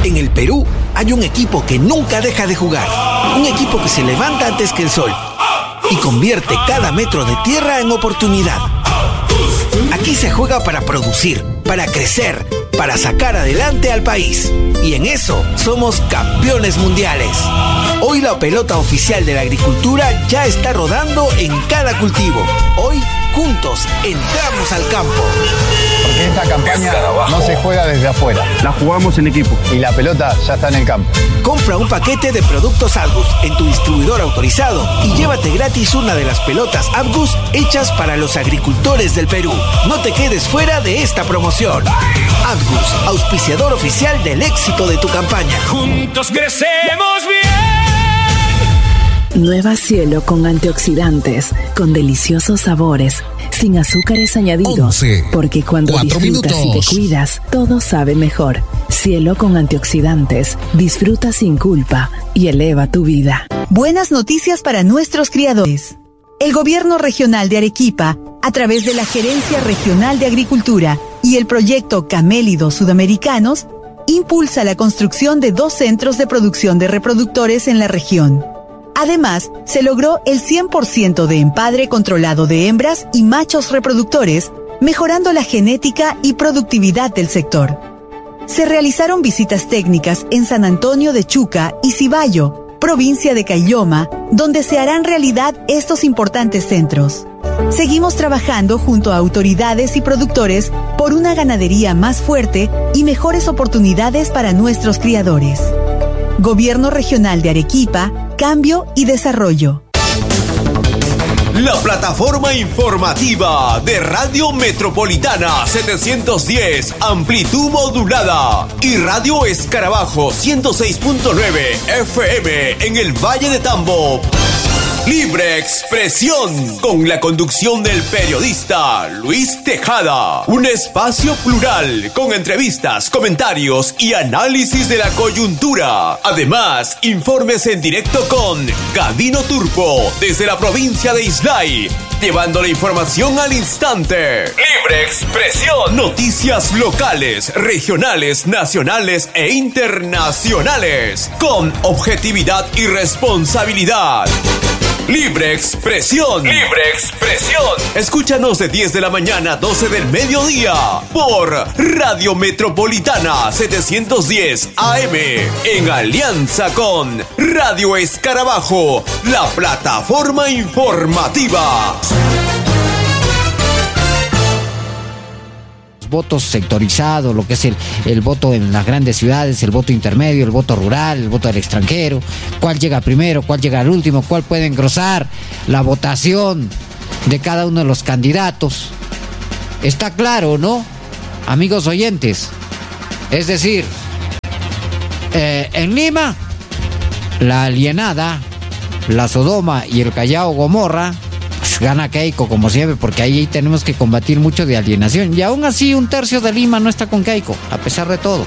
En el Perú hay un equipo que nunca deja de jugar. Un equipo que se levanta antes que el sol y convierte cada metro de tierra en oportunidad. Aquí se juega para producir, para crecer, para sacar adelante al país. Y en eso somos campeones mundiales. Hoy la pelota oficial de la agricultura ya está rodando en cada cultivo. Hoy, juntos, entramos al campo. Porque esta campaña no se juega desde afuera. La jugamos en equipo. Y la pelota ya está en el campo. Compra un paquete de productos Abgus en tu distribuidor autorizado y llévate gratis una de las pelotas Abgus hechas para los agricultores del Perú. No te quedes fuera de esta promoción. Abgus, auspiciador oficial del éxito de tu campaña. Juntos crecemos bien. Nueva Cielo con antioxidantes, con deliciosos sabores, sin azúcares añadidos. 11, porque cuando disfrutas y te cuidas, todo sabe mejor. Cielo con antioxidantes, disfruta sin culpa y eleva tu vida. Buenas noticias para nuestros criadores. El Gobierno Regional de Arequipa, a través de la Gerencia Regional de Agricultura y el proyecto Camélidos Sudamericanos, impulsa la construcción de 2 centros de producción de reproductores en la región. Además, se logró el 100% de empadre controlado de hembras y machos reproductores, mejorando la genética y productividad del sector. Se realizaron visitas técnicas en San Antonio de Chuca y Cibayo, provincia de Caylloma, donde se harán realidad estos importantes centros. Seguimos trabajando junto a autoridades y productores por una ganadería más fuerte y mejores oportunidades para nuestros criadores. Gobierno Regional de Arequipa, Cambio y Desarrollo. La plataforma informativa de Radio Metropolitana 710, amplitud modulada, y Radio Escarabajo 106.9 FM en el Valle de Tambo. Libre expresión, con la conducción del periodista Luis Tejada. Un espacio plural con entrevistas, comentarios y análisis de la coyuntura. Además, informes en directo con Gavino Turpo desde la provincia de Islay, llevando la información al instante. Libre expresión. Noticias locales, regionales, nacionales e internacionales, con objetividad y responsabilidad. Libre expresión. Libre expresión. Escúchanos de 10 de la mañana a 12 del mediodía por Radio Metropolitana 710 AM, en alianza con Radio Escarabajo, la plataforma informativa. Votos sectorizados, lo que es el voto en las grandes ciudades, el voto intermedio, el voto rural, el voto del extranjero, cuál llega primero, cuál llega al último, cuál puede engrosar la votación de cada uno de los candidatos. Está claro, ¿no? Amigos oyentes. Es decir, en Lima, la alienada, la Sodoma y el Callao Gomorra, gana Keiko como siempre, porque ahí tenemos que combatir mucho de alienación. Y aún así 1/3 de Lima no está con Keiko, a pesar de todo.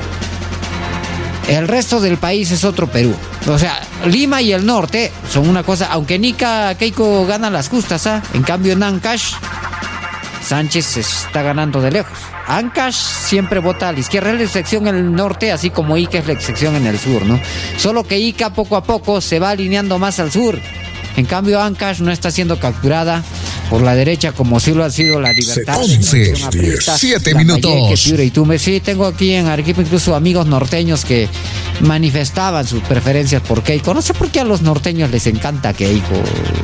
El resto del país es otro Perú. O sea, Lima y el norte son una cosa, aunque Nica Keiko gana las justas, ¿ah? En cambio en Ancash, Sánchez se está ganando de lejos. Ancash siempre vota a la izquierda, es la excepción en el norte, así como Ica es la excepción en el sur, ¿no? Solo que Ica poco a poco se va alineando más al sur. En cambio, Ancash no está siendo capturada por la derecha como sí lo ha sido la Libertad. 11, 17 minutos. Sí, tengo aquí en Arequipa incluso amigos norteños que manifestaban sus preferencias por Keiko. No sé por qué a los norteños les encanta Keiko.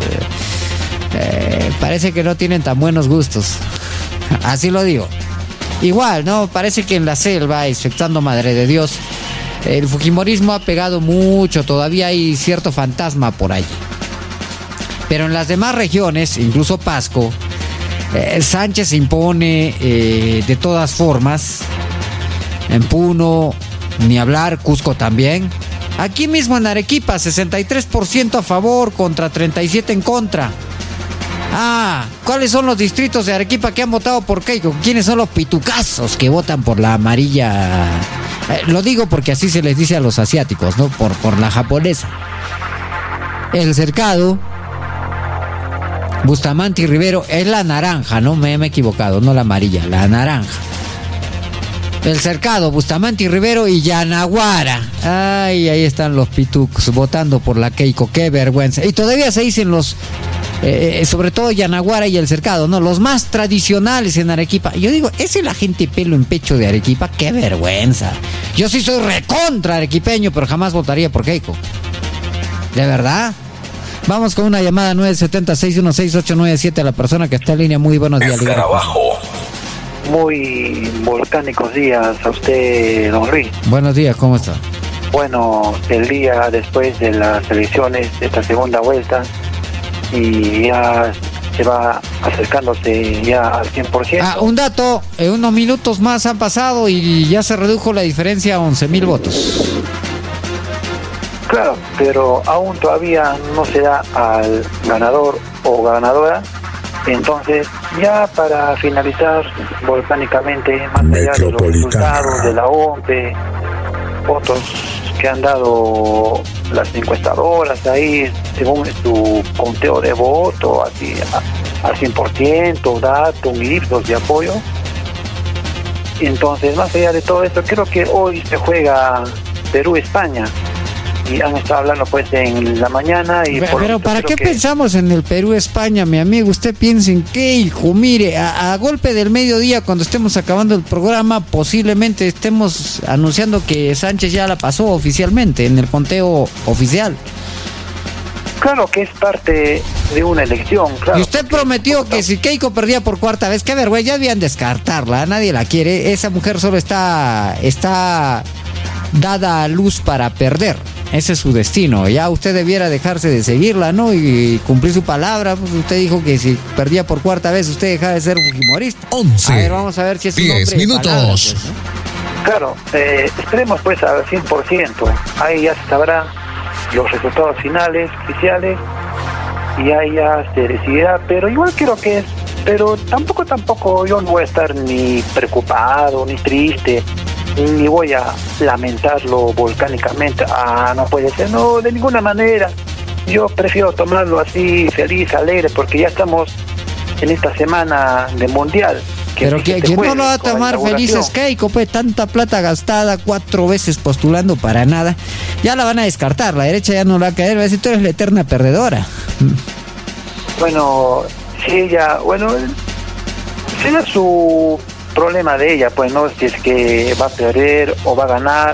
Parece que no tienen tan buenos gustos. Así lo digo. Igual, ¿no? Parece que en la selva, exceptuando Madre de Dios, el fujimorismo ha pegado mucho. Todavía hay cierto fantasma por ahí. Pero en las demás regiones, incluso Pasco, Sánchez se impone de todas formas. En Puno, ni hablar, Cusco también. Aquí mismo en Arequipa, 63% a favor contra 37% en contra. ¿Cuáles son los distritos de Arequipa que han votado por Keiko? ¿Quiénes son los pitucazos que votan por la amarilla? Lo digo porque así se les dice a los asiáticos, ¿no? Por la japonesa. El Cercado, Bustamante y Rivero es la naranja, ¿no? Me he equivocado, no la amarilla, la naranja. El Cercado, Bustamante y Rivero y Yanaguara. Ay, ahí están los pitucos votando por la Keiko, qué vergüenza. Y todavía se dicen los, sobre todo Yanaguara y el Cercado, ¿no? Los más tradicionales en Arequipa. Yo digo, esa es la gente pelo en pecho de Arequipa, qué vergüenza. Yo sí soy recontra arequipeño, pero jamás votaría por Keiko. ¿De verdad? Vamos con una llamada 970-616-897 a la persona que está en línea. Muy buenos días. Escarabajo. Muy volcánicos días a usted, don Luis. Buenos días, ¿cómo está? Bueno, el día después de las elecciones de esta segunda vuelta y ya se va acercándose ya al 100%. Un dato, unos minutos más han pasado y ya se redujo la diferencia a 11,000 votos. Claro, pero aún todavía no se da al ganador o ganadora. Entonces, ya para finalizar volcánicamente, más allá de los resultados de la OMPE, votos que han dado las encuestadoras ahí, según su conteo de voto, así al 100%, datos, Ipsos de apoyo. Entonces, más allá de todo esto, creo que hoy se juega Perú-España. Y han estado hablando pues en la mañana y pero ¿para qué pensamos en el Perú-España, mi amigo? Usted piensa en qué, hijo. Mire, a golpe del mediodía, cuando estemos acabando el programa, posiblemente estemos anunciando que Sánchez ya la pasó oficialmente en el conteo oficial. Claro que es parte de una elección, claro. Y usted prometió que si Keiko perdía por cuarta vez, qué vergüenza, ya debían descartarla, nadie la quiere. Esa mujer solo está dada a luz para perder. Ese es su destino. Ya usted debiera dejarse de seguirla, ¿no? Y cumplir su palabra. Pues usted dijo que si perdía por cuarta vez, usted dejaba de ser fujimorista. 11. A ver, vamos a ver si es 10 minutos. Palabras, pues, ¿no? Claro, esperemos pues al 100%. Ahí ya se sabrán los resultados finales, oficiales, y ahí ya se decidirá. Pero igual creo que es. Pero tampoco yo no voy a estar ni preocupado, ni triste, ni voy a lamentarlo volcánicamente. No puede ser, no, de ninguna manera. Yo prefiero tomarlo así, feliz, alegre, porque ya estamos en esta semana de mundial. Pero ¿quién no lo va a tomar feliz? Es Keiko, pues tanta plata gastada, 4 veces postulando para nada. Ya la van a descartar, la derecha ya no la va a caer, va a decir, tú eres la eterna perdedora. Bueno, si ella, será su problema de ella, pues no, si es que va a perder o va a ganar,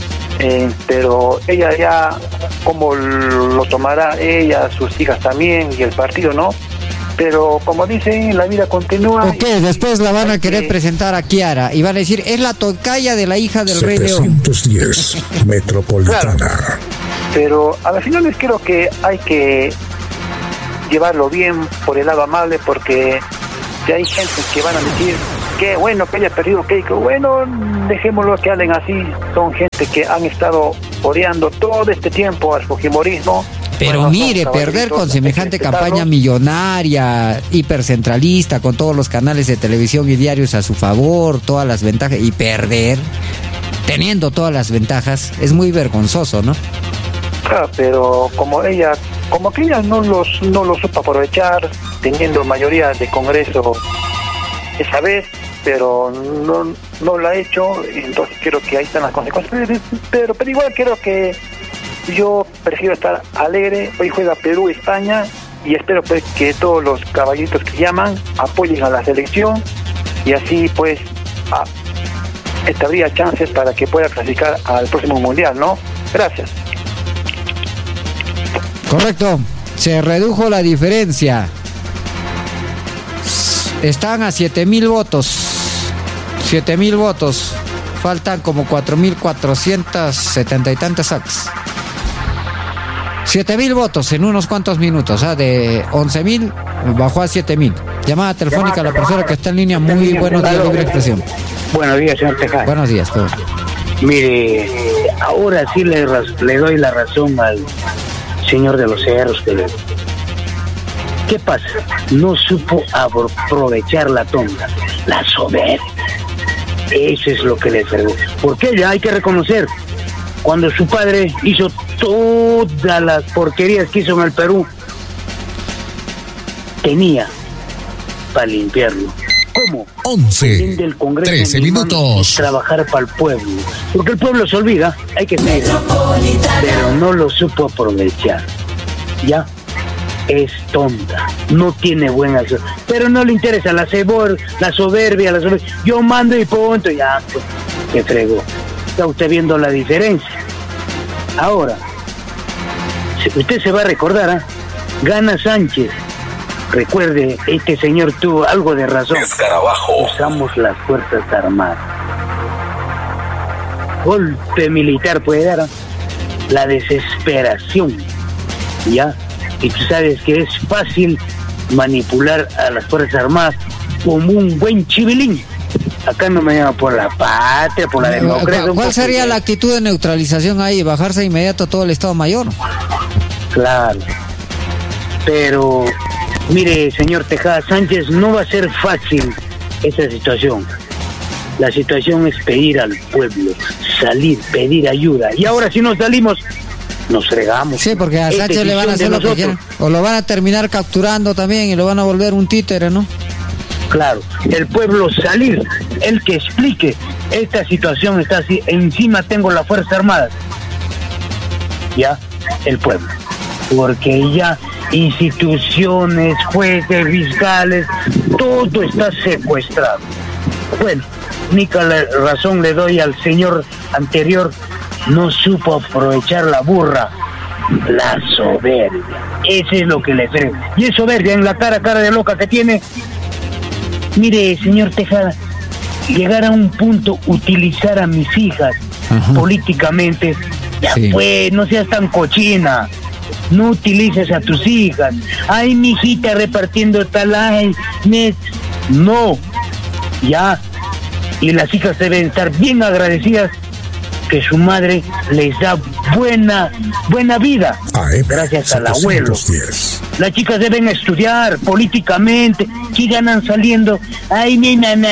pero ella ya, como lo tomará ella, sus hijas también y el partido, ¿no? Pero como dicen, la vida continúa. Ok, después la van a querer presentar a Kiara y van a decir, es la tocaya de la hija del Rey León. 710 Metropolitana. Claro, pero a las finales creo que hay que llevarlo bien por el lado amable, porque si hay gente que van a decir que bueno que haya perdido Keiko, bueno, dejémoslo que hablen así. Son gente que han estado oreando todo este tiempo al fujimorismo. Pero bueno, mire, perder con semejante campaña millonaria, hipercentralista, con todos los canales de televisión y diarios a su favor, todas las ventajas, y perder teniendo todas las ventajas, es muy vergonzoso, ¿no? Claro, pero como que ella no lo supo aprovechar, teniendo mayoría de Congreso esa vez, pero no lo ha hecho, entonces creo que ahí están las consecuencias. Pero igual creo que yo prefiero estar alegre. Hoy juega Perú-España y espero pues que todos los caballitos que llaman apoyen a la selección y así pues habría chances para que pueda clasificar al próximo mundial, ¿no? Gracias. Correcto, se redujo la diferencia. Están a 7,000 votos. 7,000 votos. Faltan como 4,470 y tantas sacas. 7,000 votos en unos cuantos minutos. De 11,000 bajó a 7,000. Llamada telefónica a la persona que está en línea. Muy buenos días, libre expresión. Buenos días, señor Tejada. Buenos días, todo. Mire, ahora sí le doy la razón al señor de los cerros. ¿Qué pasa? No supo aprovechar la tonta, la soberbia. Eso es lo que le fregó. Porque ella, hay que reconocer, cuando su padre hizo todas las porquerías que hizo en el Perú, tenía para limpiarlo. ¿Cómo? 11, Del Congreso 13 minutos. Trabajar para el pueblo. Porque el pueblo se olvida, hay que ser. Pero no lo supo aprovechar. ¿Ya? Es tonta, no tiene buen acción, pero no le interesa la soberbia. Yo mando y punto, ya, pues, que fregó. Está usted viendo la diferencia. Ahora, usted se va a recordar, ¿eh? Gana Sánchez. Recuerde, este señor tuvo algo de razón. Escarabajo. Usamos las Fuerzas Armadas. Golpe militar puede dar, ¿eh? La desesperación, ¿ya? Y tú sabes que es fácil manipular a las Fuerzas Armadas como un buen chivilín. Acá no me llama por la patria, por la democracia. ¿Cuál sería la actitud de neutralización ahí? ¿Bajarse de inmediato todo el Estado Mayor? Claro. Pero, mire, señor Tejada, Sánchez, no va a ser fácil esta situación. La situación es pedir al pueblo, salir, pedir ayuda. Y ahora si no salimos, nos fregamos. Sí, porque a Sánchez le van a hacer lo que quieran. O lo van a terminar capturando también y lo van a volver un títere, ¿no? Claro, el pueblo salir, el que explique, esta situación está así, encima tengo las Fuerzas Armadas. Ya, el pueblo. Porque ya instituciones, jueces, fiscales, todo está secuestrado. Bueno, única razón le doy al señor anterior, no supo aprovechar la burra, la soberbia. Ese es lo que le creo. Y es soberbia en la cara de loca que tiene. Mire, señor Tejada, llegar a un punto, utilizar a mis hijas políticamente, ya sí. Pues, no seas tan cochina. No utilices a tus hijas. Ay, mi hijita repartiendo tal, ay, no, ya. Y las hijas deben estar bien agradecidas que su madre les da buena vida, gracias al abuelo. Las chicas deben estudiar políticamente. ¿Qué ganan saliendo? Ay, mi mamá.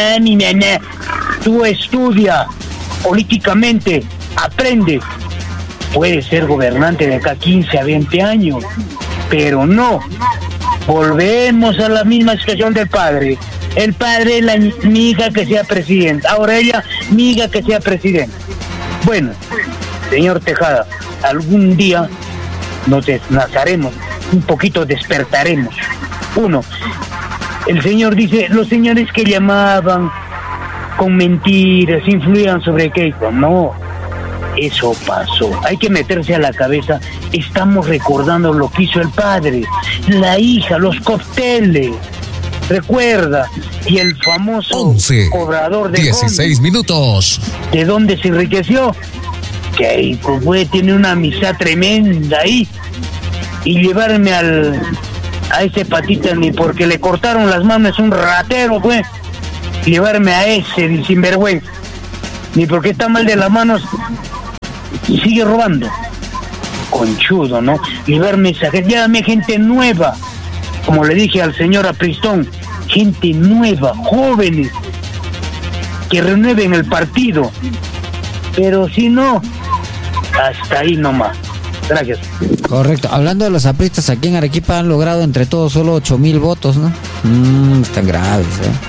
Tú estudia políticamente, aprende. Puedes ser gobernante de acá 15 a 20 años, pero no. Volvemos a la misma situación del padre. El padre, mi hija que sea presidenta. Ahora ella, mi hija que sea presidenta. Bueno, señor Tejada, algún día nos desnazaremos, un poquito despertaremos. Uno, el señor dice, los señores que llamaban con mentiras, influían sobre Keiko. No, eso pasó. Hay que meterse a la cabeza, estamos recordando lo que hizo el padre, la hija, los cócteles. Recuerda, y el famoso 11, cobrador de 16 minutos. ¿De dónde se enriqueció? Que pues, tiene una amistad tremenda ahí. Y llevarme a ese patita, ni porque le cortaron las manos, es un ratero, pues. Llevarme a ese sinvergüenza, ni porque está mal de las manos, sigue robando. Conchudo, ¿no? Llevarme esa gente, llévame gente nueva. Como le dije al señor Apristón, gente nueva, jóvenes, que renueven el partido. Pero si no, hasta ahí nomás. Gracias. Correcto. Hablando de los apristas, aquí en Arequipa han logrado entre todos solo 8,000 votos, ¿no? Están graves,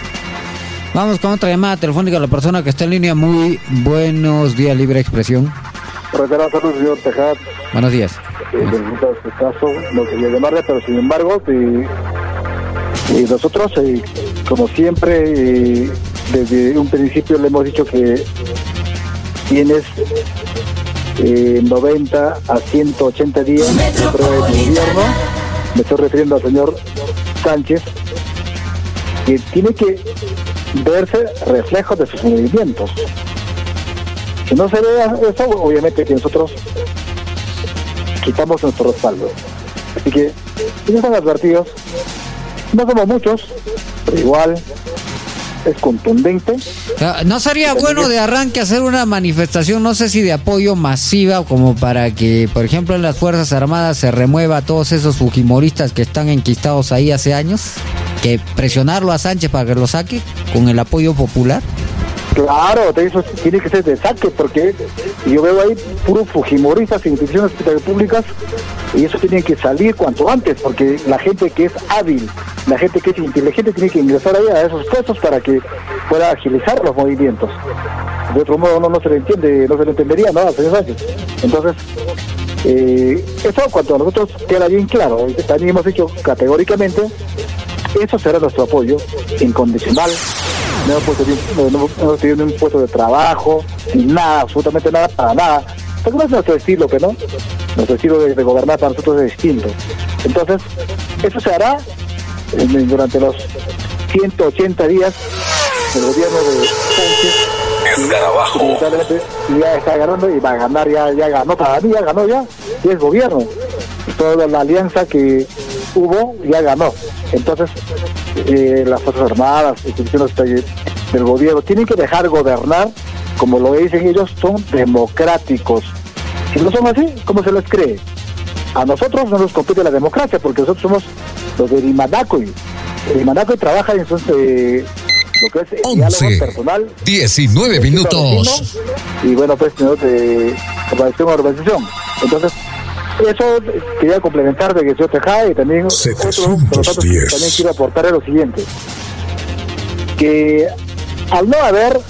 Vamos con otra llamada telefónica a la persona que está en línea. Muy buenos días, Libre Expresión. Saludos, señor Tejada. Buenos días. En este caso, no quería llamarle, pero sin embargo, nosotros, como siempre, desde un principio le hemos dicho que tienes 90 a 180 días de prueba de gobierno. Me estoy refiriendo al señor Sánchez, que tiene que verse reflejos de sus movimientos. Si no se ve eso, obviamente que nosotros quitamos nuestro respaldo. Así que, si no están advertidos, no somos muchos, pero igual es contundente. ¿No sería bueno de arranque hacer una manifestación, no sé si de apoyo masiva, como para que, por ejemplo, en las Fuerzas Armadas se remueva a todos esos fujimoristas que están enquistados ahí hace años? Que presionarlo a Sánchez para que lo saque con el apoyo popular. Claro, eso tiene que ser de saque, porque yo veo ahí puros fujimoristas en instituciones públicas, y eso tiene que salir cuanto antes, porque la gente que es hábil, la gente que es inteligente tiene que ingresar ahí a esos puestos para que pueda agilizar los movimientos. De otro modo no se le entiende, no se le entendería, ¿no?, al señor Sánchez. Entonces, eso cuanto a nosotros queda bien claro, también hemos dicho categóricamente, eso será nuestro apoyo incondicional. No hemos tenido un puesto de trabajo, ni nada, absolutamente nada, para nada. Porque no es nuestro estilo, ¿no? Nuestro estilo de gobernar para nosotros es distinto. Entonces, eso se hará durante los 180 días del gobierno de Sánchez. Escarabajo. Ya está ganando y va a ganar, ya ganó, para mí ya ganó ya es gobierno. Toda la alianza que hubo ya ganó. Entonces, las Fuerzas Armadas, instituciones del gobierno, tienen que dejar gobernar, como lo dicen ellos, son democráticos. Si no son así, ¿cómo se les cree? A nosotros no nos compete la democracia, porque nosotros somos los de Imanacoy. El Imanacoy trabaja en lo que es el diálogo personal. 19 minutos. Y bueno, pues, de organización. Entonces, eso quería complementar de que yo Tejada, y también también quiero aportar lo siguiente, que al no haber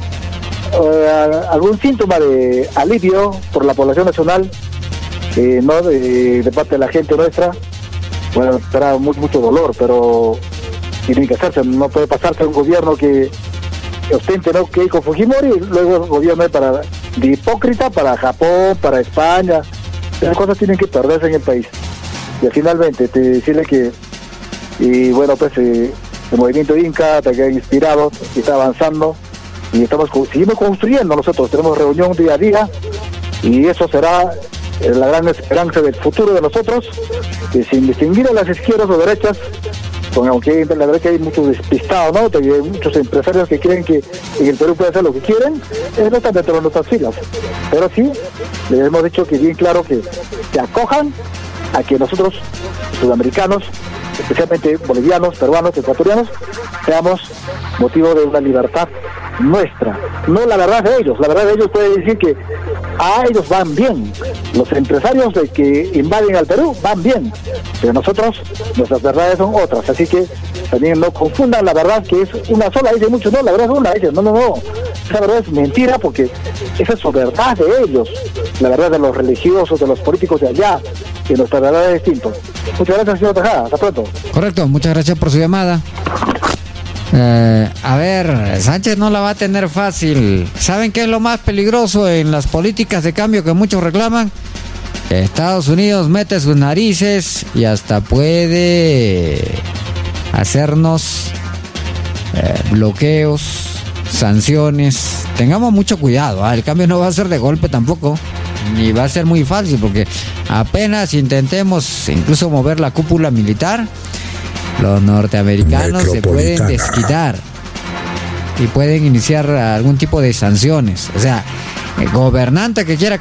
algún síntoma de alivio por la población nacional, no de parte de la gente nuestra, bueno, será mucho dolor, pero tiene que hacerse. No puede pasarse un gobierno que ostente, ¿no?, que con Fujimori, y luego gobierno de hipócrita para Japón, para España. Las cosas tienen que perderse en el país. Y finalmente, decirle que, y bueno, pues el movimiento Inca te ha inspirado, está avanzando, y seguimos construyendo. Nosotros tenemos reunión día a día, y eso será la gran esperanza del futuro de nosotros, que sin distinguir a las izquierdas o derechas, aunque la verdad que hay muchos despistados, ¿no?, hay muchos empresarios que creen que en el Perú puede hacer lo que quieren, no están dentro de nuestras filas. Pero sí, les hemos dicho que bien claro que se acojan a que nosotros, sudamericanos, especialmente bolivianos, peruanos, ecuatorianos, seamos motivo de una libertad nuestra, no la verdad de ellos. La verdad de ellos puede decir que a ellos van bien, los empresarios de que invaden al Perú van bien, pero nosotros, nuestras verdades son otras. Así que también no confundan la verdad, que es una sola. Dicen muchos, no, la verdad es una. Dicen, no, esa verdad es mentira, porque esa es su verdad de ellos, la verdad de los religiosos, de los políticos de allá, que nuestra verdad es distinta. Muchas gracias, señor Tejada, hasta pronto. Correcto, muchas gracias por su llamada. A ver, Sánchez no la va a tener fácil. ¿Saben qué es lo más peligroso en las políticas de cambio que muchos reclaman? Que Estados Unidos mete sus narices y hasta puede hacernos bloqueos, sanciones. Tengamos mucho cuidado, el cambio no va a ser de golpe tampoco, ni va a ser muy fácil, porque apenas intentemos incluso mover la cúpula militar, los norteamericanos se pueden desquitar y pueden iniciar algún tipo de sanciones. O sea, el gobernante que quiera